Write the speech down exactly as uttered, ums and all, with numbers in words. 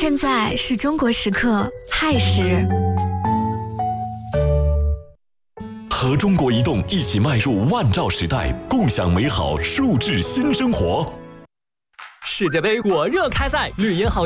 现在是中国时刻亥时。 和中国移动一起迈入万兆时代，共享美好数字新生活。 世界杯火热开赛，绿茵好